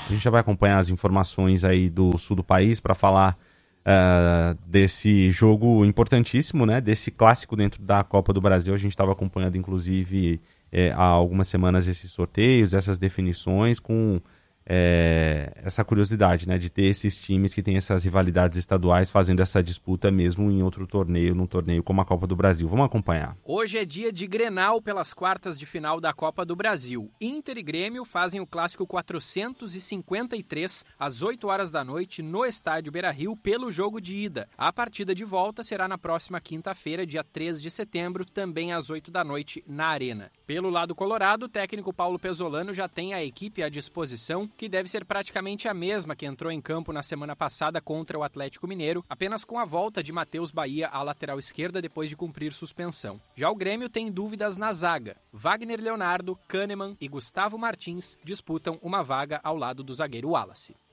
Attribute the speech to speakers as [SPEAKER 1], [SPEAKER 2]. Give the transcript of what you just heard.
[SPEAKER 1] A gente já vai acompanhar as informações aí do sul do país para falar desse jogo importantíssimo, né? Desse clássico dentro da Copa do Brasil. A gente estava acompanhando, inclusive, há algumas semanas esses sorteios, essas definições, com essa curiosidade, né? De ter esses times que têm essas rivalidades estaduais fazendo essa disputa mesmo em outro torneio, num torneio como a Copa do Brasil. Vamos acompanhar.
[SPEAKER 2] Hoje é dia de Grenal pelas quartas de final da Copa do Brasil. Inter e Grêmio fazem o clássico 453 às 8 horas da noite no estádio Beira-Rio pelo jogo de ida. A partida de volta será na próxima quinta-feira, dia 3 de setembro, também às 8 da noite na Arena. Pelo lado colorado, o técnico Paulo Pesolano já tem a equipe à disposição, que deve ser praticamente a mesma que entrou em campo na semana passada contra o Atlético Mineiro, apenas com a volta de Matheus Bahia à lateral esquerda depois de cumprir suspensão. Já o Grêmio tem dúvidas na zaga. Wagner Leonardo, Kahneman e Gustavo Martins disputam uma vaga ao lado do zagueiro Wallace.